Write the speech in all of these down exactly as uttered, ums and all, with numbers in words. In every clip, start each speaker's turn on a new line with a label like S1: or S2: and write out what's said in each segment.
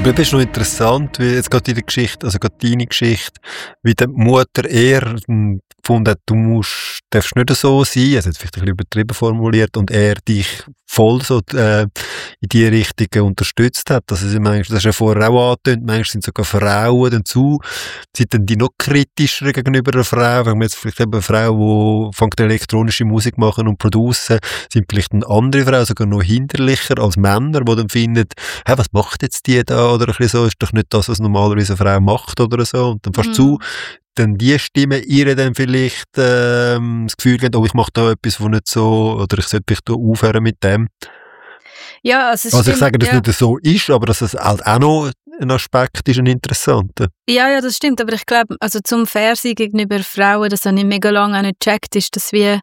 S1: Aber das ist noch interessant, wie jetzt gerade in der Geschichte, also gerade deine Geschichte, wie die Mutter eher gefunden hat, du musst, darfst nicht so sein, also jetzt vielleicht ein bisschen übertrieben formuliert, und er dich voll so äh, in die Richtung unterstützt hat. Also sie manchmal, das ist ja vorher auch angetönt, manchmal sind sogar Frauen dazu, sind dann die noch kritischer gegenüber einer Frau, wenn man jetzt vielleicht eben eine Frau, die fängt elektronische Musik machen und producen, sind vielleicht eine andere Frau sogar noch hinderlicher als Männer, die dann finden, hey, was macht jetzt die da, oder ein bisschen so, ist doch nicht das, was normalerweise eine Frau macht oder so, und dann fast mhm. zu, dann die Stimmen ihr dann vielleicht ähm, das Gefühl geben, oh, ich mache da etwas, wo nicht so, oder ich sollte vielleicht aufhören mit dem.
S2: Ja, also, es
S1: also
S2: stimmt,
S1: ich sage, dass es
S2: ja.
S1: nicht so ist, aber dass es halt auch noch ein Aspekt ist, ein interessanter.
S2: Ja, ja, das stimmt, aber ich glaube, also zum Fairsein gegenüber Frauen, das habe ich mega lange auch nicht gecheckt, ist, dass wir,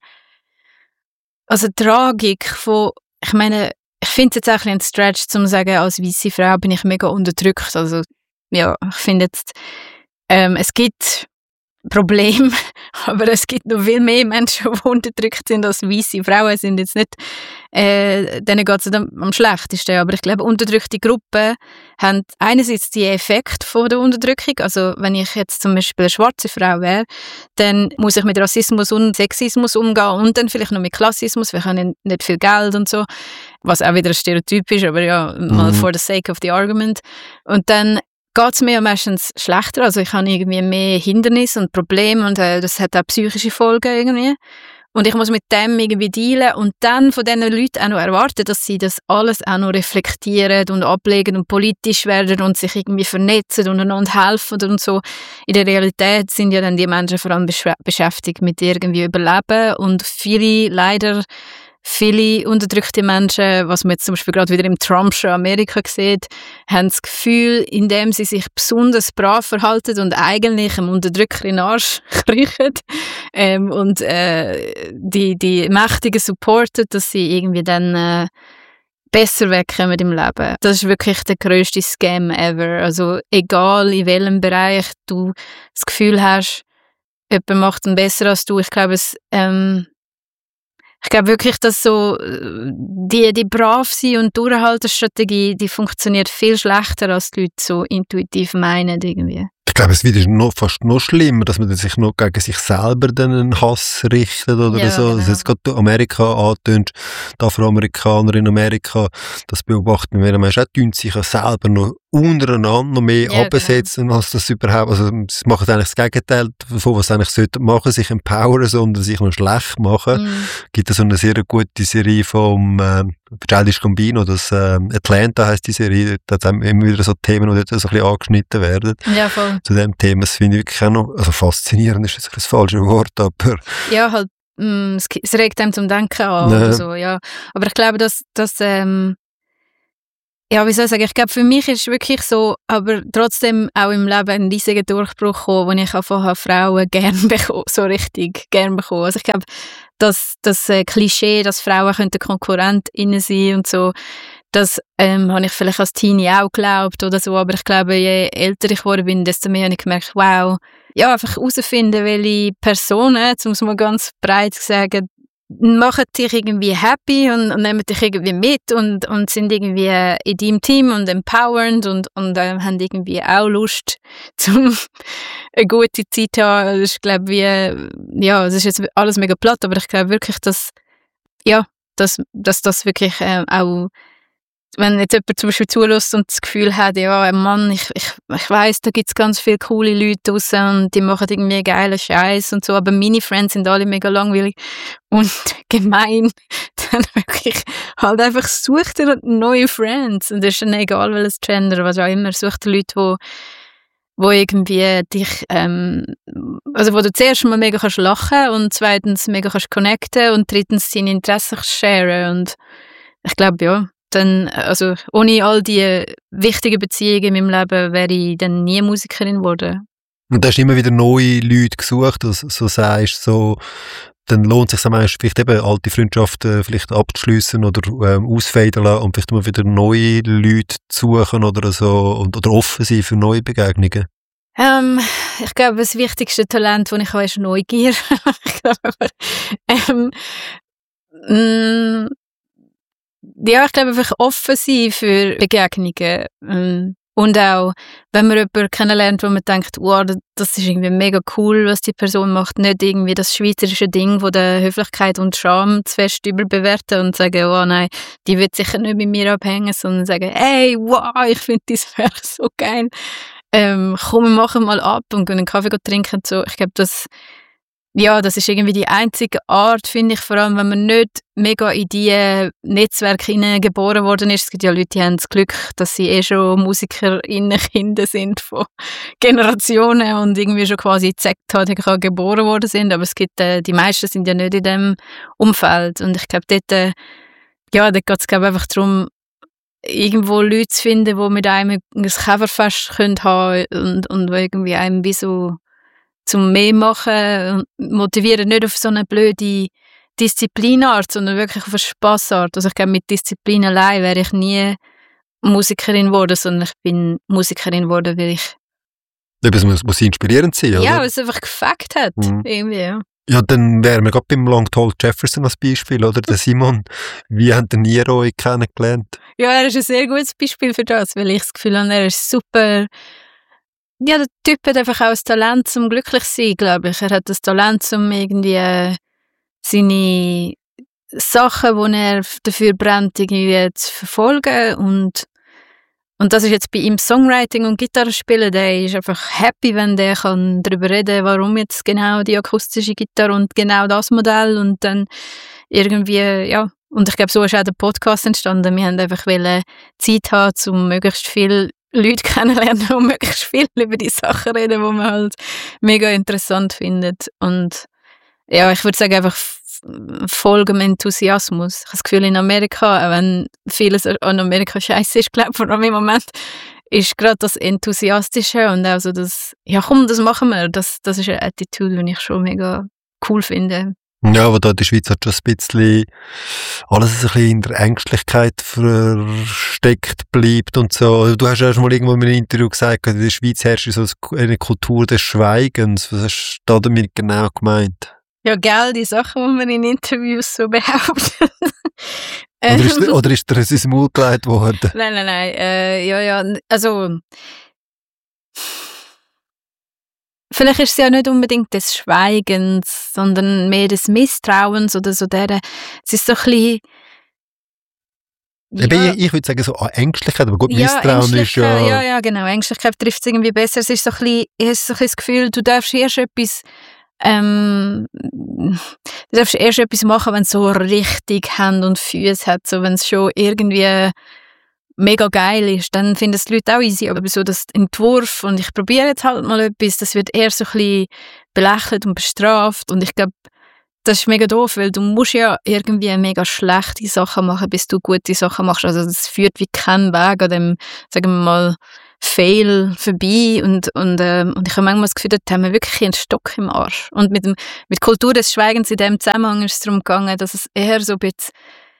S2: also die Tragik von, ich meine, ich finde es jetzt auch ein bisschen ein Stretch, um zu sagen, als weisse Frau bin ich mega unterdrückt, also ja, ich finde jetzt, ähm, es gibt Problem, aber es gibt noch viel mehr Menschen, die unterdrückt sind als weisse Frauen, sind jetzt nicht, äh, denen geht es am, am schlechtesten, aber ich glaube, unterdrückte Gruppen haben einerseits die Effekte von der Unterdrückung, also wenn ich jetzt zum Beispiel eine schwarze Frau wäre, dann muss ich mit Rassismus und Sexismus umgehen und dann vielleicht noch mit Klassismus, wir haben nicht viel Geld und so, was auch wieder ein Stereotyp ist, aber ja, mal mhm. for the sake of the argument, und dann geht es mir ja meistens schlechter, also ich habe irgendwie mehr Hindernisse und Probleme und äh, das hat auch psychische Folgen irgendwie und ich muss mit dem irgendwie dealen und dann von diesen Leuten auch noch erwarten, dass sie das alles auch noch reflektieren und ablegen und politisch werden und sich irgendwie vernetzen und einander helfen und so. In der Realität sind ja dann die Menschen vor allem besch- beschäftigt mit irgendwie Überleben und viele leider Viele unterdrückte Menschen, was man jetzt zum Beispiel gerade wieder im Trumpschen Amerika sieht, haben das Gefühl, indem sie sich besonders brav verhalten und eigentlich einem Unterdrücker in den Arsch kriechen ähm, und äh, die, die Mächtigen supporten, dass sie irgendwie dann äh, besser wegkommen im Leben. Das ist wirklich der grösste Scam ever. Also egal in welchem Bereich du das Gefühl hast, jemand macht ihn besser als du. Ich glaube, es ähm, Ich glaube wirklich, dass so die, die brav sein und Durchhaltestrategie, die funktioniert viel schlechter, als die Leute so intuitiv meinen irgendwie.
S1: Ich glaube, es wird noch, fast noch schlimmer, dass man sich noch gegen sich selber dann einen Hass richtet oder
S2: ja,
S1: so.
S2: Genau.
S1: Also jetzt gerade Amerika antönt, die Afroamerikaner in Amerika, das beobachten wir, man tun sich ja selber noch untereinander noch mehr
S2: ja,
S1: absetzen,
S2: genau.
S1: als das überhaupt, also sie machen eigentlich das Gegenteil davon, was sie eigentlich sollten machen, sich empowern, sondern sich noch schlecht machen.
S2: Mm.
S1: Gibt es so eine sehr gute Serie vom äh, Childish Gambino, das äh, Atlanta heisst die Serie, da hat immer wieder so Themen, die dort so ein bisschen angeschnitten werden.
S2: Ja, voll.
S1: Zu dem Thema, das finde ich wirklich auch noch, also faszinierend ist jetzt ein falsches Wort, aber...
S2: Ja, halt, mh, es, es regt einem zum Denken an,
S1: Nee.
S2: oder so, ja. Aber ich glaube, dass, dass ähm, ja, wie soll ich sagen, ich glaube, für mich ist es wirklich so, aber trotzdem auch im Leben ein riesiger Durchbruch gekommen, wo ich vorher Frauen gern bekommen, so richtig gern bekommen. Also ich glaube, dass das äh, Klischee, dass Frauen könnten KonkurrentInnen sein und so, das ähm, habe ich vielleicht als Teenie auch geglaubt oder so, aber ich glaube, je älter ich geworden bin, desto mehr habe ich gemerkt, wow, ja, einfach herausfinden, welche Personen, um es mal ganz breit zu sagen, machen dich irgendwie happy und, und nehmen dich irgendwie mit und, und sind irgendwie in deinem Team und empowernd und, und äh, haben irgendwie auch Lust, zum eine gute Zeit zu haben. Ich glaube, wie, ja, es ist jetzt alles mega platt, aber ich glaube wirklich, dass, ja, dass, dass das wirklich äh, auch, wenn jetzt jemand zum Beispiel zulässt und das Gefühl hat, ja, Mann, ich, ich, ich weiss, da gibt es ganz viele coole Leute draussen und die machen irgendwie geilen Scheiß und so, aber meine Friends sind alle mega langweilig und gemein. Dann wirklich halt einfach sucht ihr neue Friends und es ist dann egal, welches Gender, was auch immer, sucht ihr Leute, wo wo irgendwie dich, ähm, also wo du zuerst mal mega kannst lachen und zweitens mega kannst connecten und drittens deine Interessen sharen und ich glaube, ja, dann, also ohne all die wichtigen Beziehungen in meinem Leben wäre ich dann nie Musikerin geworden.
S1: Und da hast du immer wieder neue Leute gesucht, also so sagst, so, dann lohnt es sich am vielleicht eben alte Freundschaften vielleicht abzuschliessen oder ähm, ausfaden lassen und vielleicht mal wieder neue Leute zu suchen oder so und, oder offen sein für neue Begegnungen.
S2: Ähm, ich glaube, das wichtigste Talent, das ich habe, ist Neugier. ich glaube, ähm, mh, ja, ich glaube einfach offen sein für Begegnungen ähm, Und auch, wenn man jemanden kennenlernt, wo man denkt, wow, das ist irgendwie mega cool, was die Person macht, nicht irgendwie das schweizerische Ding von der Höflichkeit und Scham zu fest überbewerten und sagen, oh nein, die wird sicher nicht mit mir abhängen, sondern sagen, hey, wow, ich finde dieses Werk so geil. Ähm, komm, wir machen mal ab und gehen einen Kaffee trinken und so. Ich glaube, das Ja, das ist irgendwie die einzige Art, finde ich, vor allem, wenn man nicht mega in diese Netzwerke hineingeboren worden ist. Es gibt ja Leute, die haben das Glück, dass sie eh schon MusikerInnen Kinder sind von Generationen und irgendwie schon quasi gezeigt haben, geboren worden sind. Aber es gibt, äh, die meisten sind ja nicht in dem Umfeld. Und ich glaube, dort, äh, ja, dort geht es glaube ich, einfach darum, irgendwo Leute zu finden, die mit einem ein Coverfest haben können und, und irgendwie einem wie so zum mehr machen und motivieren, nicht auf so eine blöde Disziplinart, sondern wirklich auf eine Spassart. Also ich glaube, mit Disziplin allein wäre ich nie Musikerin geworden, sondern ich bin Musikerin geworden, weil ich...
S1: Es muss, muss inspirierend sein, oder?
S2: Ja, weil es einfach gefackt hat,
S1: mhm.
S2: irgendwie, ja.
S1: Ja, dann wären wir gerade beim Long Tall Jefferson als Beispiel, oder? Der Simon. Wie habt ihr Niro kennengelernt?
S2: Ja, er ist ein sehr gutes Beispiel für das, weil ich das Gefühl habe, er ist super... Ja, der Typ hat einfach auch das Talent zum glücklich sein, glaube ich. Er hat das Talent, um irgendwie äh, seine Sachen, die er dafür brennt, irgendwie zu verfolgen. Und, und das ist jetzt bei ihm Songwriting und Gitarrespielen. Der ist einfach happy, wenn der kann darüber reden, warum jetzt genau die akustische Gitarre und genau das Modell. Und dann irgendwie, ja. Und ich glaube, so ist auch der Podcast entstanden. Wir haben einfach wollen Zeit haben, um möglichst viel Leute kennenlernen und möglichst viel über die Sachen reden, die man halt mega interessant findet. Und ja, ich würde sagen, einfach folgen dem Enthusiasmus. Ich habe das Gefühl, in Amerika, auch wenn vieles an Amerika scheiße ist, glaube ich, vor allem im Moment, ist gerade das Enthusiastische und auch so das, ja komm, das machen wir. Das, das ist eine Attitude, die ich schon mega cool finde.
S1: Ja, aber da in der Schweiz hat schon ein bisschen alles ein bisschen in der Ängstlichkeit versteckt bleibt und so. Du hast ja schon mal irgendwo in einem Interview gesagt, in der Schweiz herrscht so eine Kultur des Schweigens. Was hast du damit genau gemeint?
S2: Ja, gell, die Sachen, die man in Interviews so behauptet.
S1: Oder ist, oder ist dir das ins Maul gelegt worden?
S2: Nein, nein, nein. Äh, ja, ja, also... Vielleicht ist es ja nicht unbedingt des Schweigens, sondern mehr des Misstrauens oder so der. Es ist so ein bisschen...
S1: Ja. Ich, ich würde sagen, so ah, Ängstlichkeit, aber gut,
S2: ja,
S1: Misstrauen ist ja...
S2: Ja, ja, genau. Ängstlichkeit trifft es irgendwie besser. Es ist so ein bisschen, ich habe so ein bisschen das Gefühl, du darfst erst etwas... Ähm, du darfst erst etwas machen, wenn es so richtig Hände und Füße hat, so wenn es schon irgendwie... mega geil ist, dann finden es die Leute auch easy. Aber so das Entwurf und ich probiere jetzt halt mal etwas, das wird eher so ein bisschen belächelt und bestraft. Und ich glaube, das ist mega doof, weil du musst ja irgendwie mega schlechte Sachen machen, bis du gute Sachen machst. Also das führt wie kein Weg an dem, sagen wir mal, Fail vorbei. Und, und, ähm, und ich habe manchmal das Gefühl, dort haben wir wirklich einen Stock im Arsch. Und mit, dem, mit Kultur des Schweigens in dem Zusammenhang ist es darum gegangen, dass es eher so ein bisschen,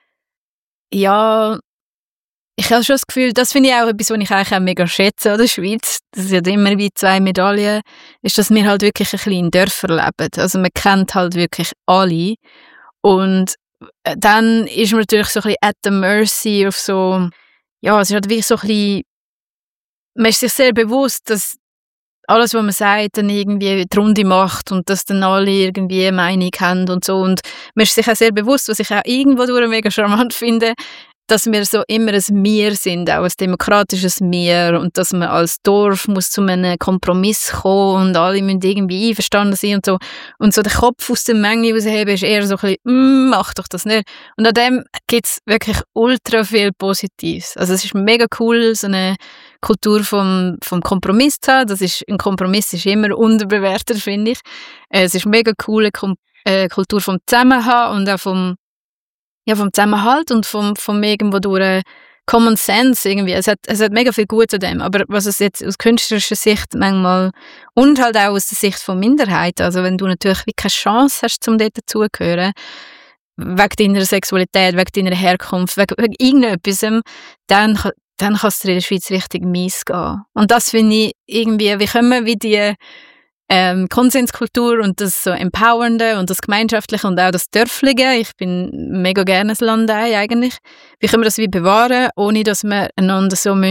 S2: ja, ich habe schon das Gefühl, das finde ich auch etwas, was ich eigentlich auch mega schätze an der Schweiz. Das ist ja immer wie zwei Medaillen, ist, dass wir halt wirklich ein bisschen in Dörfern leben. Also man kennt halt wirklich alle. Und dann ist man natürlich so ein bisschen at the mercy auf so, ja, es ist halt wirklich so ein bisschen, man ist sich sehr bewusst, dass alles, was man sagt, dann irgendwie die Runde macht und dass dann alle irgendwie eine Meinung haben und so. Und man ist sich auch sehr bewusst, was ich auch irgendwo durch mega charmant finde, dass wir so immer ein Wir sind, auch ein demokratisches Wir und dass man als Dorf muss zu einem Kompromiss kommen und alle müssen irgendwie einverstanden sein und so. Und so den Kopf aus der Menge rausheben ist eher so ein bisschen, mm, mach doch das nicht. Und an dem gibt es wirklich ultra viel Positives. Also es ist mega cool, so eine Kultur vom, vom Kompromiss zu haben. Das ist, ein Kompromiss ist immer unterbewertet, finde ich. Es ist mega coole Kom- äh, Kultur vom Zusammenhang und auch vom Ja, vom Zusammenhalt und vom, vom irgendwo durch Common Sense irgendwie. Es hat, es hat mega viel Gutes an dem. Aber was es jetzt aus künstlerischer Sicht manchmal und halt auch aus der Sicht von Minderheiten, also wenn du natürlich wie keine Chance hast, um dort dazugehören, wegen deiner Sexualität, wegen deiner Herkunft, wegen, wegen irgendetwas, dann, dann kann es dir in der Schweiz richtig mies gehen. Und das finde ich irgendwie, wie können wir wie die Ähm, Konsenskultur und das so Empowernde und das Gemeinschaftliche und auch das Dörflige. Ich bin mega gerne ein Landei eigentlich. Wie können wir das wie bewahren, ohne dass wir einander so müssen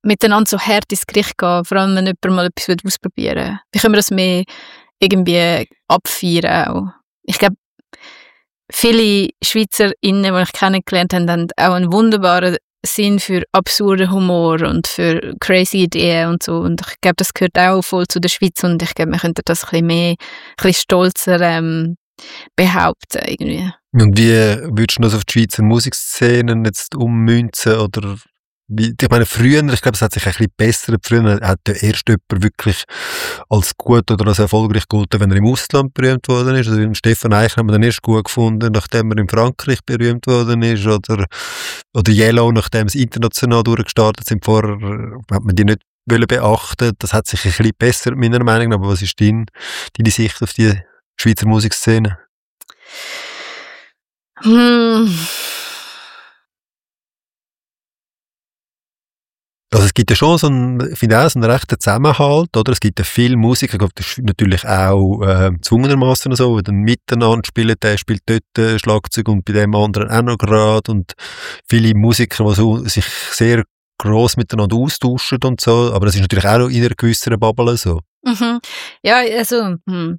S2: miteinander so hart ins Gericht gehen, vor allem wenn jemand mal etwas ausprobieren will. Wie können wir das mehr irgendwie abfeiern auch? Ich glaube, viele SchweizerInnen, die ich kennengelernt habe, haben auch einen wunderbaren Sinn für absurden Humor und für crazy Ideen und so. Und ich glaube, das gehört auch voll zu der Schweiz und ich glaube, wir könnten das ein bisschen mehr, ein bisschen stolzer ähm, behaupten irgendwie.
S1: Und wie würdest du das auf die Schweizer Musikszene jetzt ummünzen oder wie, ich meine, früher, ich glaube, es hat sich ein bisschen besser, früher hat der erst jemand wirklich als gut oder als erfolgreich gegolten, wenn er im Ausland berühmt worden ist. Also Stefan Eichner haben wir dann erst gut gefunden, nachdem er in Frankreich berühmt worden ist, oder, oder Yellow, nachdem sie international durchgestartet sind. Vorher hat man die nicht wollen beachten. Das hat sich ein bisschen besser, meiner Meinung nach. Aber was ist dein, deine Sicht auf die Schweizer Musikszene?
S2: Hm.
S1: Also es gibt ja schon so einen, ich finde auch so einen rechten Zusammenhalt, oder? Es gibt ja viele Musiker, ich glaube, das ist natürlich auch äh, zwungenermassen so, die dann miteinander spielen, der spielt dort äh, Schlagzeug und bei dem anderen auch noch gerade und viele Musiker, die so, sich sehr gross miteinander austauschen und so, aber das ist natürlich auch noch in einer gewissen Bubble so.
S2: Mhm. Ja, also hm.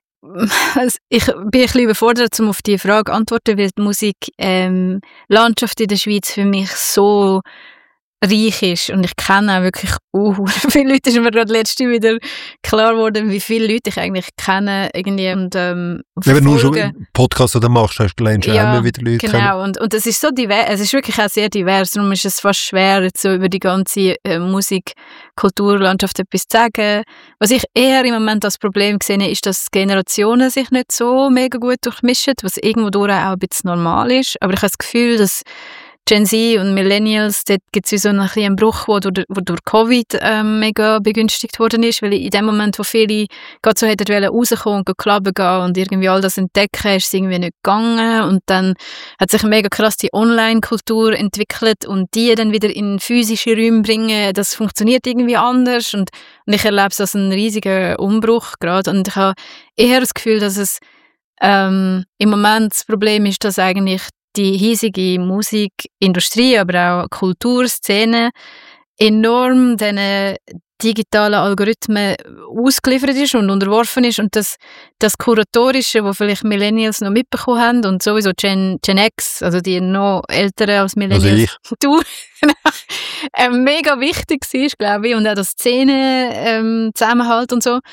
S2: Also ich bin ein bisschen überfordert, um auf diese Frage zu antworten, weil die Musiklandschaft ähm, in der Schweiz für mich so reich ist und ich kenne auch wirklich uh, viele Leute. Ist mir gerade letzte wieder klar geworden, wie viele Leute ich eigentlich kenne irgendwie und ähm,
S1: wenn du schon einen Podcast oder machst, hast du lernst
S2: ja,
S1: auch immer wieder Leute
S2: genau.
S1: kennen.
S2: Und, und es ist so divers, es ist wirklich auch sehr divers, darum ist es fast schwer, jetzt so über die ganze äh, Musik-Kulturlandschaft etwas zu sagen. Was ich eher im Moment als Problem sehe, ist, dass Generationen sich nicht so mega gut durchmischen, was irgendwo durch auch ein bisschen normal ist. Aber ich habe das Gefühl, dass Gen Z und Millennials, dort gibt es so einen kleinen Bruch, der durch, wo durch Covid ähm, mega begünstigt worden ist, weil in dem Moment, wo viele gerade so hätten wollen rauskommen und clubben gehen und irgendwie all das entdecken, ist es irgendwie nicht gegangen und dann hat sich mega krass die Online-Kultur entwickelt und die dann wieder in physische Räume bringen, das funktioniert irgendwie anders und, und ich erlebe es als einen riesigen Umbruch gerade und ich habe eher das Gefühl, dass es ähm, im Moment das Problem ist, dass eigentlich die hiesige Musikindustrie, aber auch Kulturszene enorm diesen digitalen Algorithmen ausgeliefert ist und unterworfen ist und das, das Kuratorische, wo vielleicht Millennials noch mitbekommen haben und sowieso Gen, Gen X, also die noch älteren als Millennials,
S1: also
S2: du, äh, mega wichtig war, glaube ich, und auch das Szene-Zusammenhalt ähm, und so,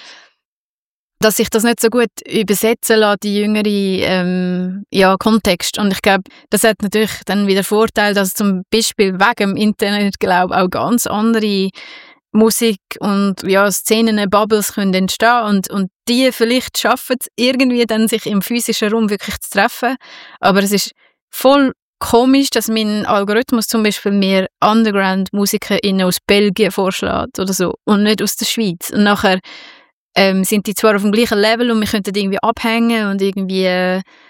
S2: dass sich das nicht so gut übersetzen lässt, die jüngere ähm, ja, Kontext. Und ich glaube, das hat natürlich dann wieder Vorteil, dass zum Beispiel wegen dem Internet, glaube auch ganz andere Musik und ja, Szenen, Bubbles können entstehen und, und die vielleicht schaffen es irgendwie dann, sich im physischen Raum wirklich zu treffen. Aber es ist voll komisch, dass mein Algorithmus zum Beispiel mir Underground-MusikerInnen aus Belgien vorschlägt oder so und nicht aus der Schweiz. Und nachher Ähm, sind die zwar auf dem gleichen Level und wir könnten irgendwie abhängen und irgendwie äh,